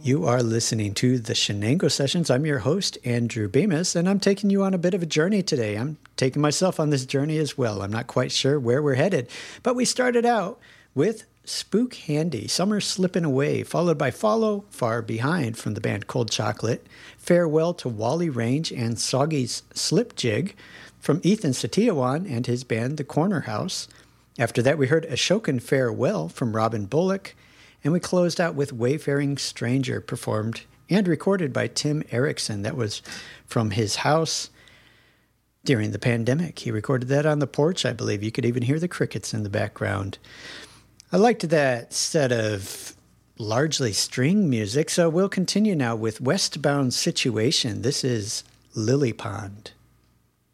You are listening to the Shenango Sessions. I'm your host, Andrew Bemis, and I'm taking you on a bit of a journey today. I'm taking myself on this journey as well. I'm not quite sure where we're headed, but we started out with Spook Handy, Summer Slipping Away, followed by Follow Far Behind from the band Cold Chocolate, Farewell to Wally Range and Soggy's Slip Jig from Ethan Satiawan and his band The Corner House. After that, we heard Ashokan Farewell from Robin Bullock, and we closed out with Wayfaring Stranger, performed and recorded by Tim Erickson. That was from his house during the pandemic. He recorded that on the porch, I believe. You could even hear the crickets in the background. I liked that set of largely string music, so we'll continue now with Westbound Situation. This is Lily Pond.